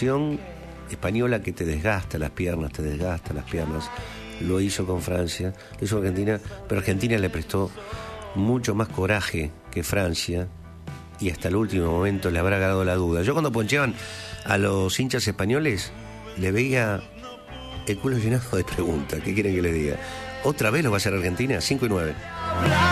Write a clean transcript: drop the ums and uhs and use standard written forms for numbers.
cuestión española que te desgasta las piernas, lo hizo con Francia, lo hizo con Argentina, pero Argentina le prestó mucho más coraje que Francia y hasta el último momento le habrá ganado la duda. Yo cuando poncheaban a los hinchas españoles le veía el culo llenado de preguntas. ¿Qué quieren que les diga? ¿Otra vez lo va a hacer Argentina? 5-9.